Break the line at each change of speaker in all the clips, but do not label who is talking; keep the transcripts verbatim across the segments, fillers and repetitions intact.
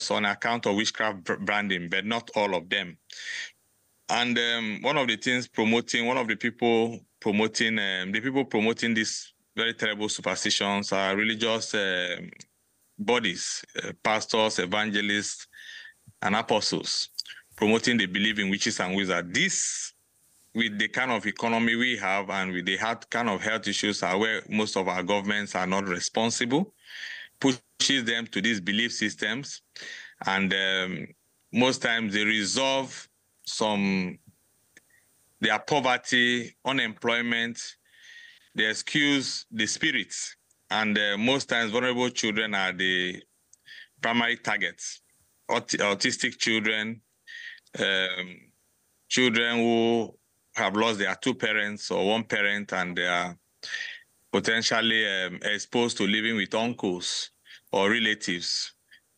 on account of witchcraft branding, but not all of them. And um, one of the things promoting, one of the people promoting, um, the people promoting these very terrible superstitions are religious uh, bodies, uh, pastors, evangelists, and apostles, promoting the belief in witches and wizards. This, with the kind of economy we have and with the hard kind of health issues are where most of our governments are not responsible, pushes them to these belief systems. And um, most times they resolve some, their poverty, unemployment, they excuse the spirits. And uh, most times vulnerable children are the primary targets. Aut autistic children, um, children who have lost their two parents or one parent and they are potentially um, exposed to living with uncles or relatives.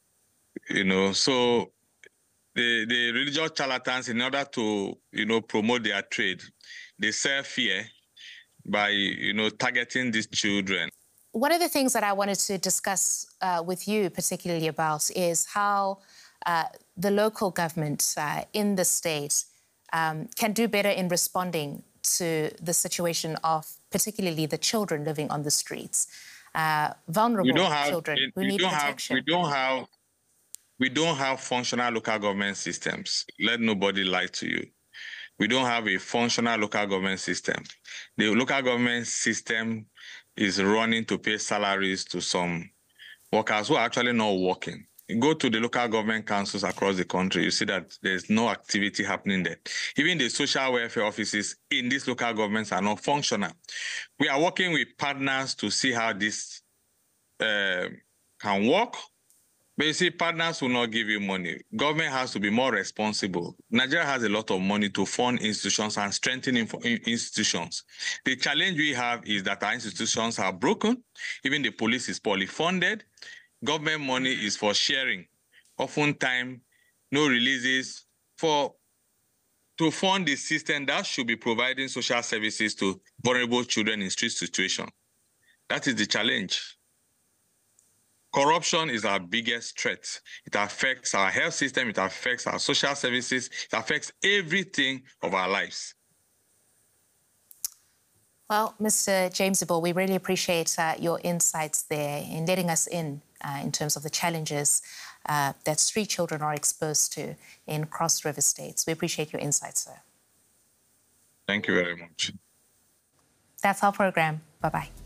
You know, so the, the religious charlatans, in order to, you know, promote their trade, they sell fear by, you know, targeting these children.
One of the things that I wanted to discuss uh, with you particularly about is how uh, the local government uh, in the state um, can do better in responding to the situation of particularly the children living on the streets, uh, vulnerable
we don't have,
children
it,
who
we
need
don't
protection.
Have, we don't have, we don't have functional local government systems. Let nobody lie to you. We don't have a functional local government system. The local government system is running to pay salaries to some workers who are actually not working. You go to the local government councils across the country, you see that there's no activity happening there. Even the social welfare offices in these local governments are not functional. We are working with partners to see how this uh, can work. But you see, partners will not give you money. Government has to be more responsible. Nigeria has a lot of money to fund institutions and strengthen institutions. The challenge we have is that our institutions are broken. Even the police is poorly funded. Government money is for sharing. Oftentimes, no releases for to fund the system that should be providing social services to vulnerable children in street situations. That is the challenge. Corruption is our biggest threat. It affects our health system, it affects our social services, it affects everything of our lives.
Well, Mister James Zibor, we really appreciate uh, your insights there in letting us in uh, in terms of the challenges uh, that street children are exposed to in Cross River states. We appreciate your insights, sir.
Thank you very much.
That's our program. Bye-bye.